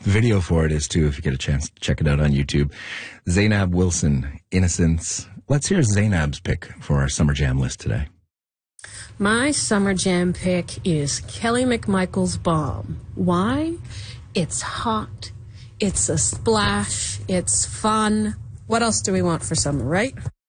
Video for it is too, if you get a chance to check it out on YouTube. Zainab Wilson, Innocence. Let's hear Zainab's pick for our Summer Jam list today. My Summer Jam pick is Kelly McMichael's Bomb. Why? It's hot. It's a splash. It's fun. What else do we want for summer, right?